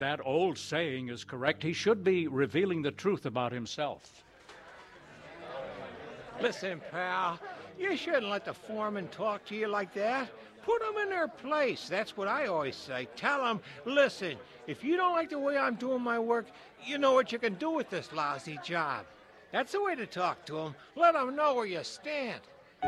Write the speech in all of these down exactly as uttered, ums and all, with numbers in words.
That old saying is correct. He should be revealing the truth about himself. Listen, pal, you shouldn't let the foreman talk to you like that. Put them in their place. That's what I always say. Tell them, listen, if you don't like the way I'm doing my work, you know what you can do with this lousy job. That's the way to talk to them. Let them know where you stand.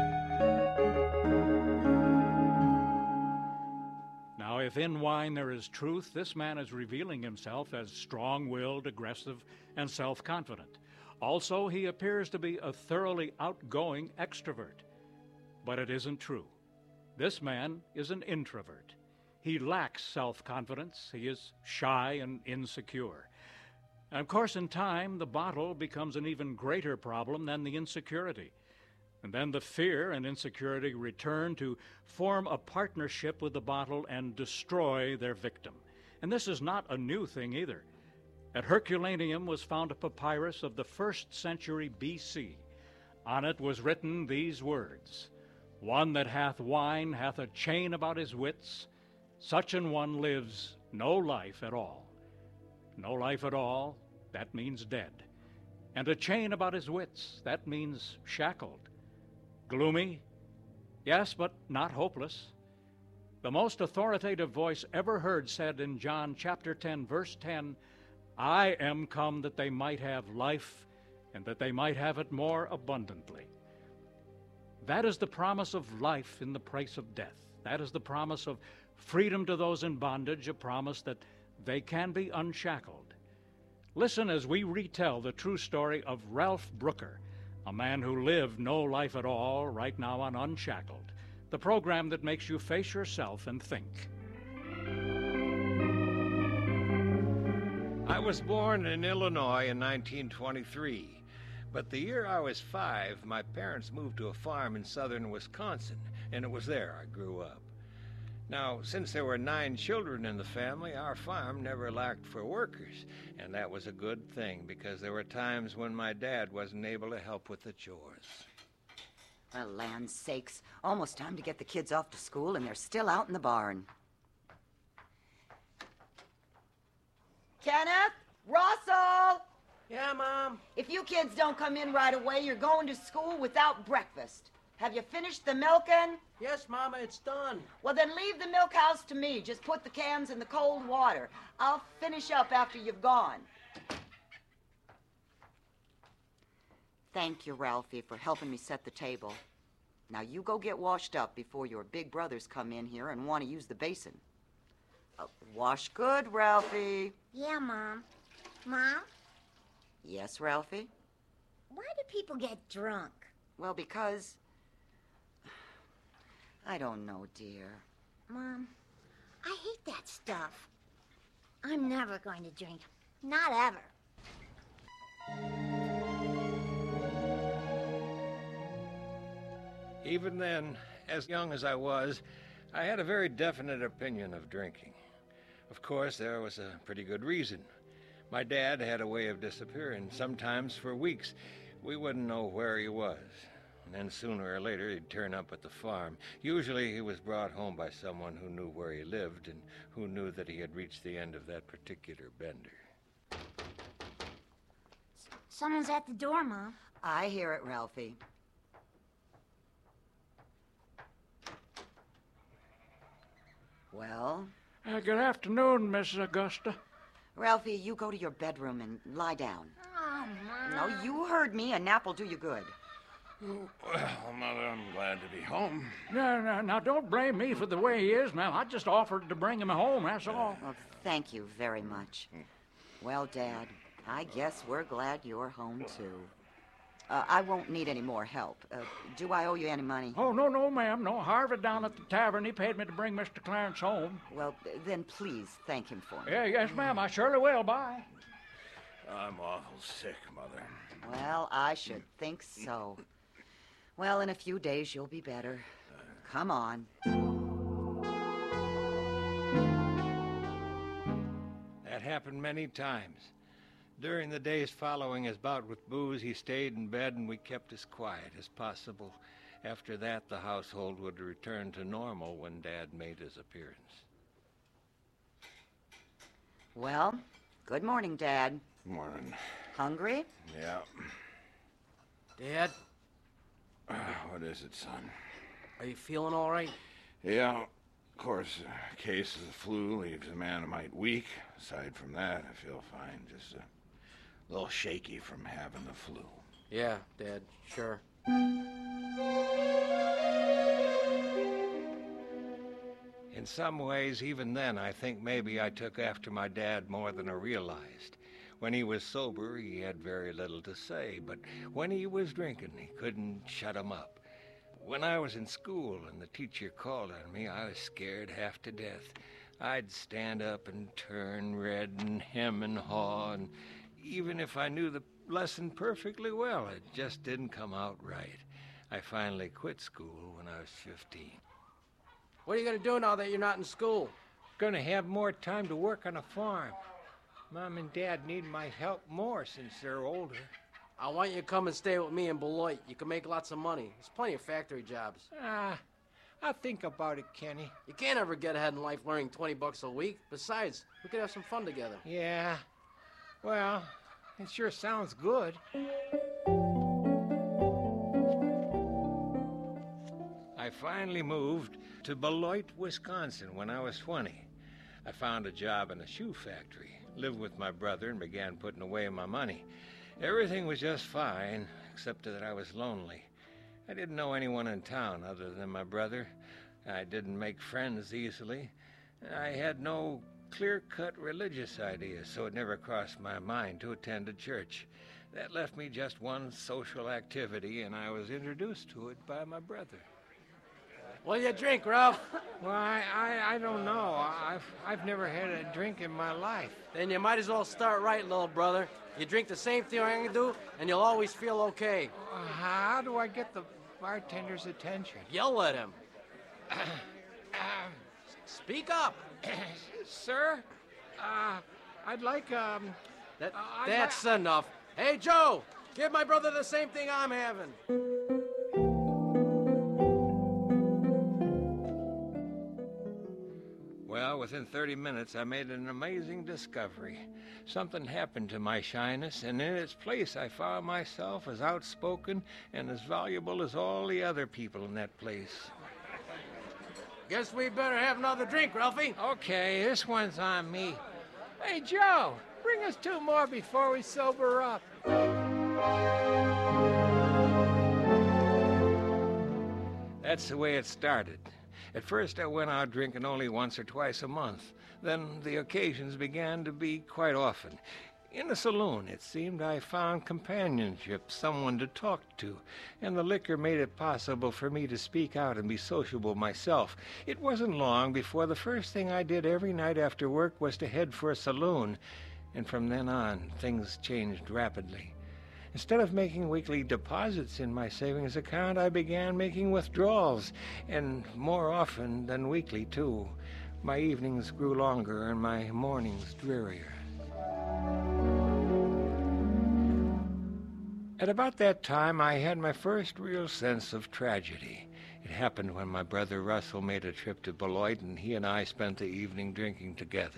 Now, if in wine there is truth, this man is revealing himself as strong-willed, aggressive, and self-confident. Also, he appears to be a thoroughly outgoing extrovert. But it isn't true. This man is an introvert. He lacks self-confidence. He is shy and insecure. And of course, in time, the bottle becomes an even greater problem than the insecurity. And then the fear and insecurity return to form a partnership with the bottle and destroy their victim. And this is not a new thing either. At Herculaneum was found a papyrus of the first century B C. On it was written these words, "One that hath wine hath a chain about his wits. Such an one lives no life at all." No life at all, that means dead. And a chain about his wits, that means shackled. Gloomy? Yes, but not hopeless. The most authoritative voice ever heard said in John chapter ten, verse ten, "I am come that they might have life, and that they might have it more abundantly." That is the promise of life in the place of death. That is the promise of freedom to those in bondage, a promise that they can be unshackled. Listen as we retell the true story of Ralph Brooker, a man who lived no life at all, right now on Unshackled, the program that makes you face yourself and think. I was born in Illinois in nineteen twenty-three, but the year I was five, my parents moved to a farm in southern Wisconsin, and it was there I grew up. Now, since there were nine children in the family, our farm never lacked for workers, and that was a good thing because there were times when my dad wasn't able to help with the chores. For land's sakes, almost time to get the kids off to school, and they're still out in the barn. Kenneth? Russell? Yeah, Mom? If you kids don't come in right away, you're going to school without breakfast. Have you finished the milking? Yes, Mama, it's done. Well, then leave the milk house to me. Just put the cans in the cold water. I'll finish up after you've gone. Thank you, Ralphie, for helping me set the table. Now you go get washed up before your big brothers come in here and want to use the basin. Uh, wash good, Ralphie. Yeah, Mom. Mom? Yes, Ralphie? Why do people get drunk? Well, because... I don't know, dear. Mom, I hate that stuff. I'm never going to drink. Not ever. Even then, as young as I was, I had a very definite opinion of drinking. Of course, there was a pretty good reason. My dad had a way of disappearing, sometimes for weeks. We wouldn't know where he was. And then sooner or later, he'd turn up at the farm. Usually he was brought home by someone who knew where he lived and who knew that he had reached the end of that particular bender. Someone's at the door, Mom. I hear it, Ralphie. Well? Uh, good afternoon, Missus Augusta. Ralphie, you go to your bedroom and lie down. Oh, Mom. No, you heard me. A nap will do you good. Well, Mother, I'm glad to be home. No, no, now, don't blame me for the way he is, ma'am. I just offered to bring him home, that's all. Well, thank you very much. Well, Dad, I guess we're glad you're home, too. Uh, I won't need any more help. Uh, do I owe you any money? Oh, no, no, ma'am. No, Harvey down at the tavern, he paid me to bring Mister Clarence home. Well, then please thank him for me. Yeah, yes, ma'am. I surely will. Bye. I'm awful sick, Mother. Well, I should think so. Well, in a few days, you'll be better. Come on. That happened many times. During the days following his bout with booze, he stayed in bed and we kept as quiet as possible. After that, the household would return to normal when Dad made his appearance. Well, good morning, Dad. Morning. Hungry? Yeah. Dad, What is it, son? are you feeling all right? Yeah, of course, a case of the flu leaves a man a mite weak. Aside from that, I feel fine. Just a little shaky from having the flu. Yeah, Dad, sure. In some ways, even then, I think maybe I took after my dad more than I realized. When he was sober, he had very little to say, but when he was drinking, he couldn't shut him up. When I was in school and the teacher called on me, I was scared half to death. I'd stand up and turn red and hem and haw, and even if I knew the lesson perfectly well, it just didn't come out right. I finally quit school when I was fifteen. What are you going to do now that you're not in school? Gonna have more time to work on a farm. Mom and Dad need my help more since they're older. I want you to come and stay with me in Beloit. You can make lots of money. There's plenty of factory jobs. Ah, I'll think about it, Kenny. You can't ever get ahead in life learning twenty bucks a week. Besides, we could have some fun together. Yeah, well, it sure sounds good. I finally moved to Beloit, Wisconsin when I was twenty. I found a job in a shoe factory, lived with my brother, and began putting away my money. Everything was just fine, except that I was lonely. I didn't know anyone in town other than my brother. I didn't make friends easily. I had no clear-cut religious ideas, so it never crossed my mind to attend a church. That left me just one social activity, and I was introduced to it by my brother. What do you drink, Ralph? Well, I, I, I don't know. I've, I've never had a drink in my life. Then you might as well start right, little brother. You drink the same thing I'm gonna do, and you'll always feel okay. Uh, How do I get the bartender's attention? Yell at him. Speak up. Sir, uh, I'd like, um... That, Uh, I'd that's enough. Hey, Joe, give my brother the same thing I'm having. Well, within thirty minutes, I made an amazing discovery. Something happened to my shyness, and in its place, I found myself as outspoken and as valuable as all the other people in that place. Guess we better have another drink, Ralphie. Okay, this one's on me. Hey, Joe, bring us two more before we sober up. That's the way it started. At first, I went out drinking only once or twice a month. Then the occasions began to be quite often. In a saloon, it seemed I found companionship, someone to talk to, and the liquor made it possible for me to speak out and be sociable myself. It wasn't long before the first thing I did every night after work was to head for a saloon, and from then on, things changed rapidly. Instead of making weekly deposits in my savings account, I began making withdrawals, and more often than weekly, too. My evenings grew longer and my mornings drearier. At about that time, I had my first real sense of tragedy. It happened when my brother Russell made a trip to Beloit, and he and I spent the evening drinking together.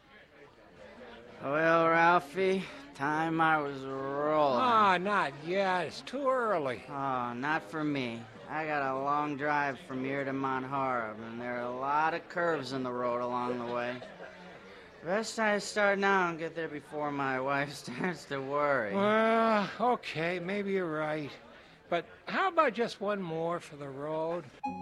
Well, Ralphie, time I was rolling. Ah, not yet. It's too early. Oh, not for me. I got a long drive from here to Mount Horeb, and there are a lot of curves in the road along the way. Best I start now and get there before my wife starts to worry. Well, okay, maybe you're right. But how about just one more for the road?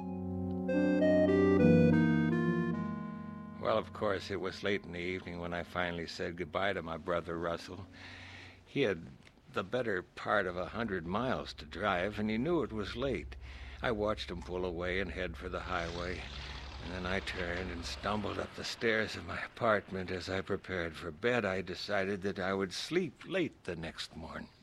Well, of course, it was late in the evening when I finally said goodbye to my brother Russell. He had the better part of a hundred miles to drive, and he knew it was late. I watched him pull away and head for the highway, and then I turned and stumbled up the stairs of my apartment. As I prepared for bed, I decided that I would sleep late the next morning.